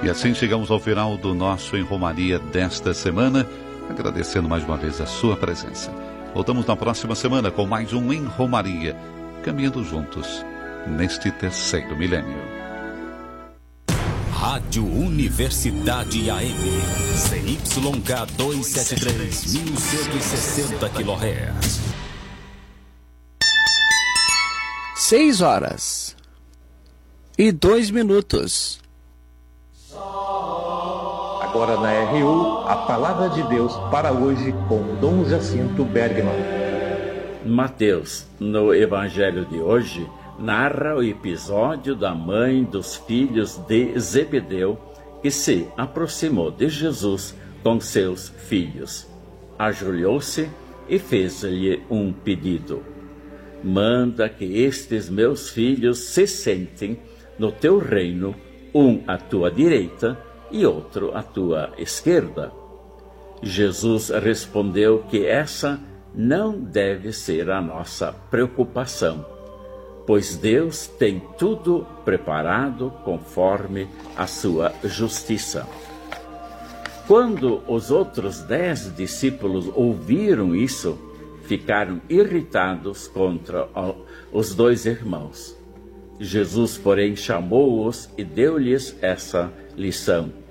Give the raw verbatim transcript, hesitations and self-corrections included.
E assim chegamos ao final do nosso Em Romaria desta semana, agradecendo mais uma vez a sua presença. Voltamos na próxima semana com mais um Em Romaria, caminhando juntos neste terceiro milênio. Rádio Universidade A M, C Y K duzentos e setenta e três, mil cento e sessenta quilohertz. Seis horas e dois minutos. Agora na R U, a Palavra de Deus para hoje com Dom Jacinto Bergman. Mateus, no Evangelho de hoje, narra o episódio da mãe dos filhos de Zebedeu que se aproximou de Jesus com seus filhos. Ajoelhou-se e fez-lhe um pedido: manda que estes meus filhos se sentem no teu reino, um à tua direita e outro à tua esquerda. Jesus respondeu que essa não deve ser a nossa preocupação, pois Deus tem tudo preparado conforme a sua justiça. Quando os outros dez discípulos ouviram isso, ficaram irritados contra os dois irmãos. Jesus, porém, chamou-os e deu-lhes essa lição: